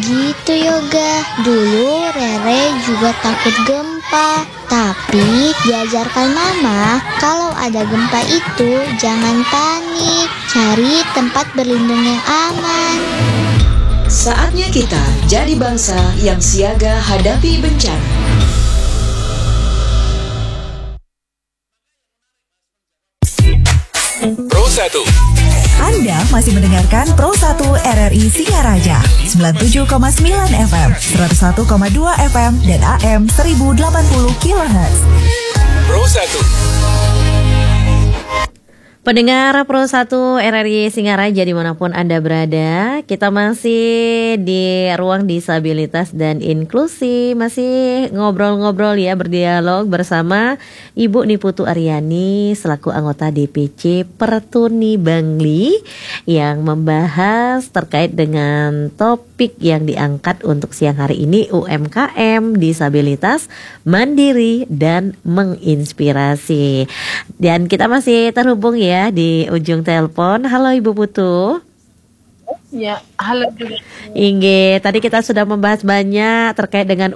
gitu Yoga. Dulu Rere juga takut gempa, tapi diajarkan Mama kalau ada gempa itu jangan panik, cari tempat berlindung yang aman. Saatnya kita jadi bangsa yang siaga hadapi bencana. Pro 1. Anda masih mendengarkan Pro 1 RRI Singaraja 97,9 FM, 101,2 FM, dan AM 1080 kHz. Pro 1. Pendengar Pro 1 RRI Singaraja dimanapun Anda berada, kita masih di ruang disabilitas dan inklusi, masih ngobrol-ngobrol ya, berdialog bersama Ibu Niputu Aryani selaku anggota DPC Pertuni Bangli yang membahas terkait dengan topik yang diangkat untuk siang hari ini, UMKM, disabilitas, mandiri, dan menginspirasi. Dan kita masih terhubung ya di ujung telepon. Halo Ibu Putu. Ya, halo juga. Inge, tadi kita sudah membahas banyak terkait dengan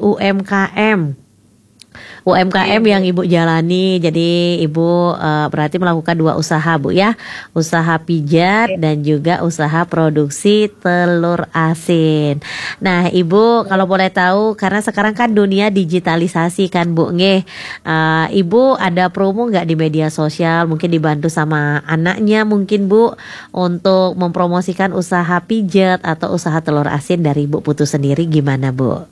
UMKM yang Ibu jalani. Jadi Ibu berarti melakukan 2 usaha Bu ya, usaha pijat dan juga usaha produksi telur asin. Nah Ibu kalau boleh tahu, karena sekarang kan dunia digitalisasi kan Bu nge, Ibu ada promo nggak di media sosial, mungkin dibantu sama anaknya mungkin Bu, untuk mempromosikan usaha pijat atau usaha telur asin dari Ibu Putu sendiri, gimana Bu?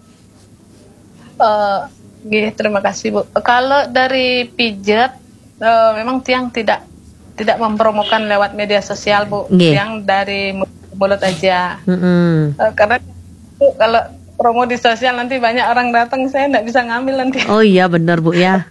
Terima kasih Bu. Kalau dari pijat, memang Tiang tidak mempromokan lewat media sosial Bu. Tiang dari mulut aja. Karena Bu, kalau promo di sosial nanti banyak orang datang, saya nggak bisa ngambil nanti. Oh iya benar Bu ya.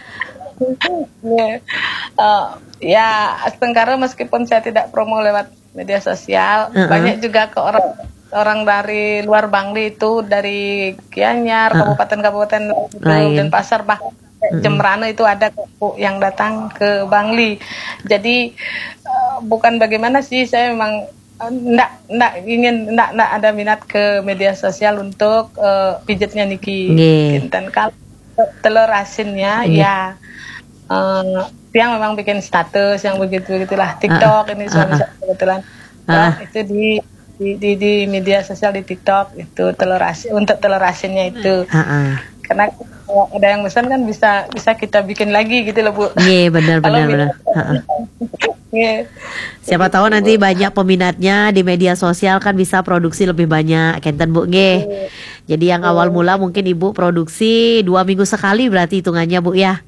Ya, sekarang meskipun saya tidak promo lewat media sosial, banyak juga ke orang dari luar Bangli itu, dari Gianyar, kabupaten-kabupaten dan pasar, bahkan Jemrana itu ada yang datang ke Bangli. Jadi bukan bagaimana sih, saya memang enggak ada minat ke media sosial untuk pijatnya Niki. Dan kalau telur asinnya ya yang memang bikin status yang begitulah TikTok ini suami saya kebetulan itu di media sosial, di TikTok itu telur asin, untuk telur asinnya itu. Karena kalau ada yang pesan kan bisa kita bikin lagi gitu loh Bu. Iya benar. Siapa tahu nanti banyak peminatnya di media sosial kan, bisa produksi lebih banyak kenten Bu nge. Jadi yang awal mula mungkin Ibu produksi 2 minggu sekali berarti hitungannya Bu ya.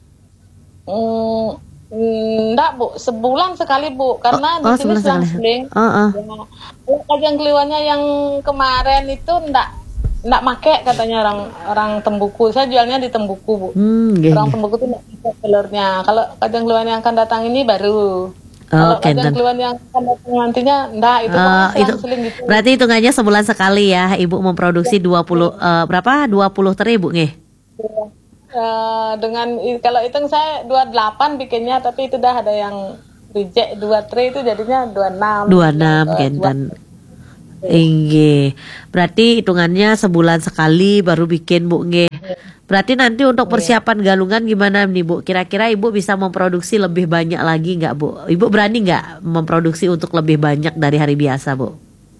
Enggak Bu, sebulan sekali Bu, karena di sini selang-seling. Kajang kliwonnya yang kemarin itu enggak make katanya orang Tembuku. Saya jualnya di Tembuku Bu. Orang Tembuku itu enggak make telurnya. Kalau kajang kliwon yang akan datang ini baru. Kalau kajang kliwon yang akan datang nantinya enggak, itu selang-seling gitu. Berarti hitungannya sebulan sekali ya Ibu memproduksi 20 teri Bu nge? Dengan kalau hitung saya 28 bikinnya, tapi itu dah ada yang reject 2 tray, itu jadinya 26 kenten. Inge. Berarti hitungannya sebulan sekali baru bikin Bu nge. Berarti nanti untuk persiapan galungan gimana nih Bu? Kira-kira Ibu bisa memproduksi lebih banyak lagi nggak Bu? Ibu berani nggak memproduksi untuk lebih banyak dari hari biasa Bu?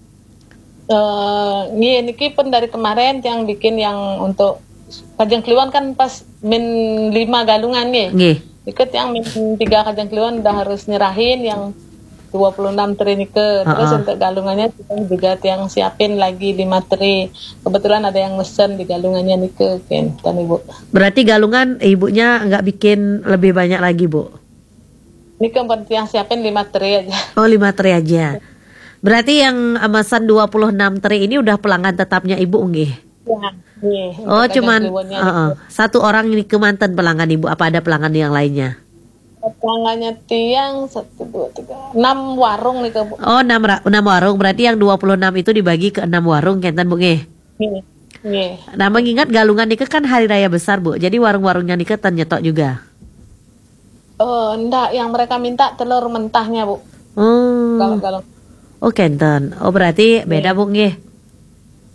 Niki pun dari kemarin yang bikin yang untuk kajang kliwon kan pas min 5 galungan nih. Ikut yang min 3 kajang kliwon udah harus nyerahin yang 26 teri nike. Terus untuk galungannya kita juga yang siapin lagi 5 teri. Kebetulan ada yang mesen di galungannya nike kan Ibu. Berarti galungan Ibunya nggak bikin lebih banyak lagi Bu? Nike yang siapin 5 teri aja. Oh 5 teri aja. Berarti yang mesen 26 teri ini udah pelanggan tetapnya Ibu nggih? Ya, oh cuman satu orang ini ke mantan pelanggan Ibu, apa ada pelanggan yang lainnya? Pelanggannya Tiang 1, 2, 3, 6 warung nih Bu. Oh 6 warung, berarti yang 26 itu dibagi ke 6 warung kenten Bu nge? Nah mengingat galungan nike kan hari raya besar Bu, jadi warung-warungnya nike nyetok juga? Enggak, yang mereka minta telur mentahnya Bu. Kalau Oh kenten, oh berarti beda Bu nge?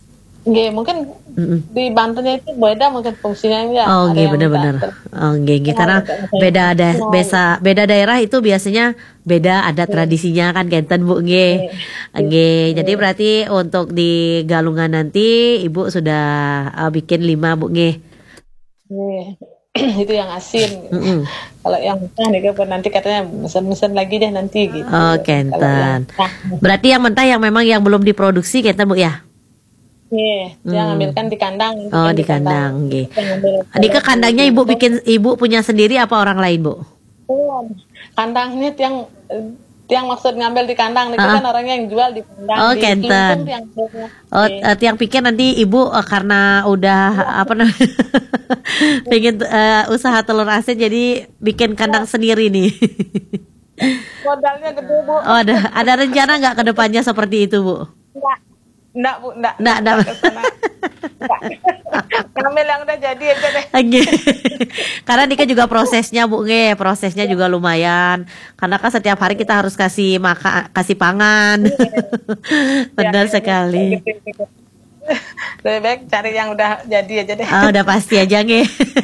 Nggih, mungkin di Bantennya itu beda mungkin fungsinya ya. Oh, Ada nggih yang benar-benar. minta Oh, nggih karena beda daerah itu biasanya beda adat tradisinya kan kenten Bu nggih. Nggih. Jadi berarti untuk di Galungan nanti Ibu sudah bikin 5 Bu nggih. Itu yang asin. Kalau yang mentah nih nanti katanya mesen lagi deh nanti gitu. Oh, kenten. Berarti yang mentah yang memang yang belum diproduksi kenten Bu ya? Iya, dia ngambilkan di kandang. Oh, di kandang, nggih. Ke kandangnya Ibu punya sendiri apa orang lain, Bu? Kandangnya tiang maksud ngambil di kandang, itu kan orangnya yang jual di kandang. Oh, kenten. Tiang pikir nanti Ibu karena udah pengen usaha telur asin jadi bikin kandang sendiri nih. Modalnya gede, Bu. Oh, ada rencana nggak ke depannya seperti itu, Bu? Enggak, Bu, enggak. Ngambil yang udah jadi aja deh. Karena ini kan juga prosesnya Bu nge, prosesnya juga lumayan. Karena kan setiap hari kita harus kasih pangan. Benar sekali. Lebih baik cari yang udah jadi aja deh. Udah pasti aja nge.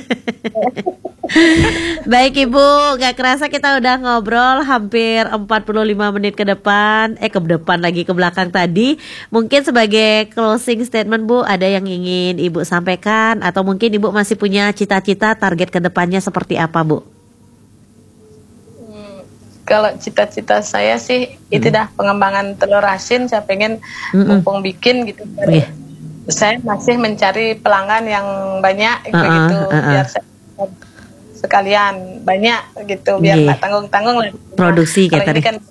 Baik Ibu, gak kerasa kita udah ngobrol hampir 45 menit ke depan. Ke belakang tadi. Mungkin sebagai closing statement Bu, ada yang ingin Ibu sampaikan? Atau mungkin Ibu masih punya cita-cita target ke depannya seperti apa Bu? Kalau cita-cita saya sih itu dah pengembangan telur asin. Saya pengen mumpung bikin gitu. Saya masih mencari pelanggan yang banyak begitu biar saya sekalian banyak gitu biar nggak tanggung-tanggung lah. Produksi kayak tadi. Kan,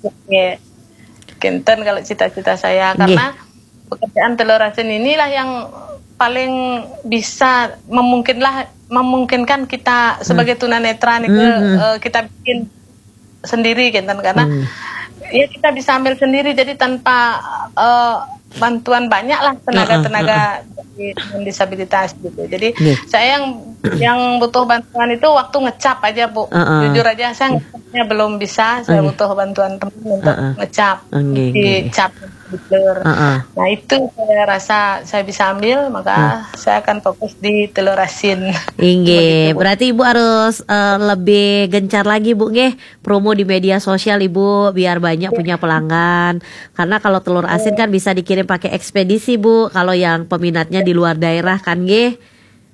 kenten kalau cita-cita saya karena pekerjaan telur asin inilah yang paling bisa memungkinkan kita sebagai tunanetra nih kita bikin sendiri kenten karena ya kita bisa ambil sendiri jadi tanpa bantuan banyak lah tenaga-tenaga dengan disabilitas gitu. Jadi saya yang butuh bantuan itu waktu ngecap aja Bu. Jujur aja saya ngecapnya belum bisa. Saya butuh bantuan teman untuk ngecap di cap telur. Nah itu saya rasa saya bisa ambil maka saya akan fokus di telur asin. Berarti Ibu harus lebih gencar lagi Bu nggih promo di media sosial Ibu biar banyak punya pelanggan. Karena kalau telur asin kan bisa dikirim pakai ekspedisi Bu. Kalau yang peminatnya di luar daerah kan nggih.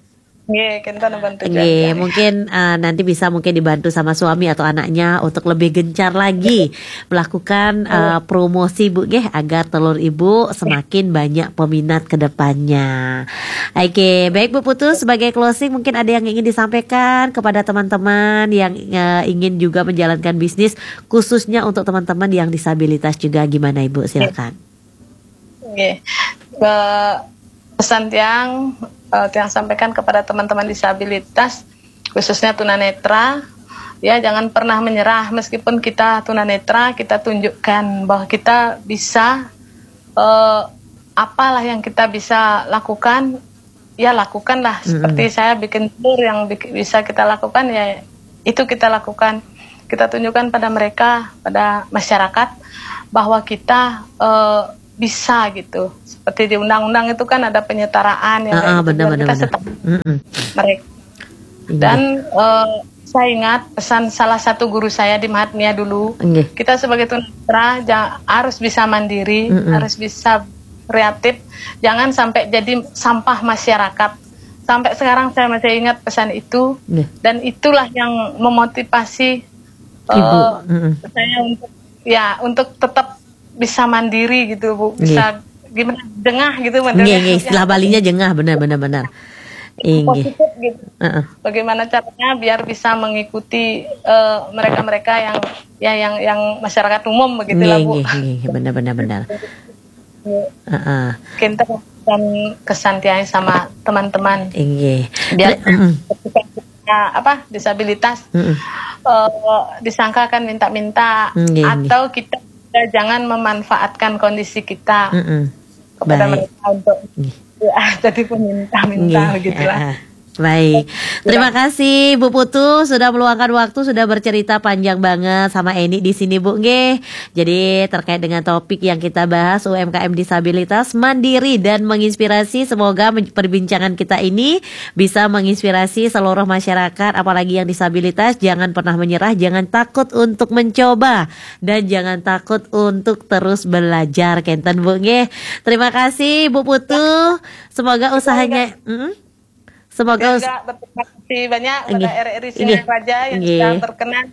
Mungkin nanti bisa dibantu sama suami atau anaknya untuk lebih gencar lagi melakukan promosi Bu nggih agar telur Ibu semakin banyak peminat ke depannya. Oke, baik Bu Putu, sebagai closing mungkin ada yang ingin disampaikan kepada teman-teman yang ingin juga menjalankan bisnis khususnya untuk teman-teman yang disabilitas juga, gimana Ibu? Silakan. Pesan tiang sampaikan kepada teman-teman disabilitas khususnya tunanetra, ya jangan pernah menyerah meskipun kita tunanetra, kita tunjukkan bahwa kita bisa apalah yang kita bisa lakukan, ya lakukanlah. Seperti saya bikin tour yang bisa kita lakukan, ya itu kita lakukan. Kita tunjukkan pada mereka, pada masyarakat bahwa kita bisa gitu. Seperti di undang-undang itu kan ada penyetaraan yang benar-benar mereka. Dan saya ingat pesan salah satu guru saya di Mahatmia dulu, kita sebagai tunanetra harus bisa mandiri, harus bisa kreatif, jangan sampai jadi sampah masyarakat. Sampai sekarang saya masih ingat pesan itu, dan itulah yang memotivasi saya untuk tetap bisa mandiri gitu Bu, bisa gimana jengah gitu istilah Balinya jengah, benar. Positif gitu. Bagaimana caranya biar bisa mengikuti mereka-mereka yang masyarakat umum begitulah Bu. Benar. Kita dan kesantian sama teman-teman. Biar disabilitas disangkakan minta-minta atau kita jangan memanfaatkan kondisi kita kepada mereka untuk jadi peminta-minta begitulah. Baik, terima kasih Bu Putu sudah meluangkan waktu, sudah bercerita panjang banget sama Eni di sini Bu. Nggih. Jadi terkait dengan topik yang kita bahas UMKM disabilitas mandiri dan menginspirasi, semoga perbincangan kita ini bisa menginspirasi seluruh masyarakat, apalagi yang disabilitas. Jangan pernah menyerah, jangan takut untuk mencoba dan jangan takut untuk terus belajar, kenten Bu. Nggih. Terima kasih Bu Putu. Semoga usahanya semoga berterima kasih banyak pada RRI Singaraja yang sedang berkenan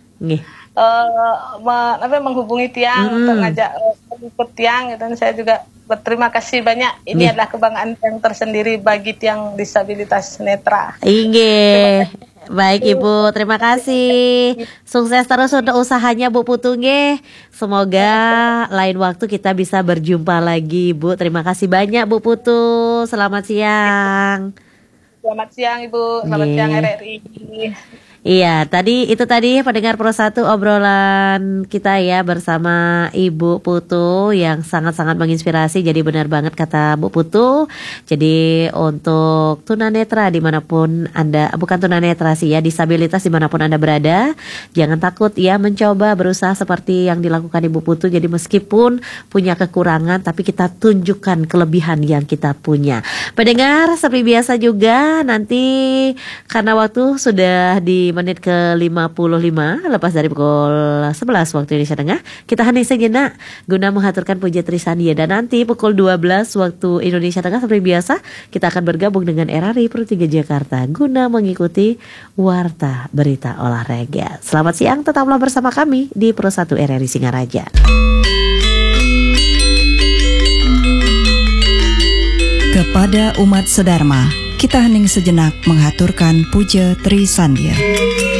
menghubungi Tiang untuk ngajak ikut Tiang, dan saya juga berterima kasih banyak. Ini adalah kebanggaan yang tersendiri bagi Tiang disabilitas netra. Baik Ibu, terima kasih. Sukses terus untuk usahanya Bu Putu nggih. Semoga lain waktu kita bisa berjumpa lagi Bu. Terima kasih banyak Bu Putu. Selamat siang. Selamat siang Ibu, selamat siang RRI. Iya, itu tadi pendengar Pro 1 obrolan kita ya bersama Ibu Putu yang sangat-sangat menginspirasi. Jadi benar banget kata Bu Putu. Jadi untuk tunanetra dimanapun Anda, bukan tunanetra sih ya, disabilitas dimanapun Anda berada, jangan takut ya mencoba, berusaha seperti yang dilakukan Ibu Putu. Jadi meskipun punya kekurangan, tapi kita tunjukkan kelebihan yang kita punya. Pendengar, seperti biasa juga nanti karena waktu sudah di menit ke-55 lepas dari pukul 11 waktu Indonesia Tengah, kita hening sejenak guna mengaturkan puja Trisania, dan nanti pukul 12 waktu Indonesia Tengah seperti biasa kita akan bergabung dengan RRI Pro 3 Jakarta guna mengikuti warta berita olahraga. Selamat siang, tetaplah bersama kami di Pro 1 RRI Singaraja. Kepada umat Sedharma, kita hening sejenak mengaturkan puja Trisandya.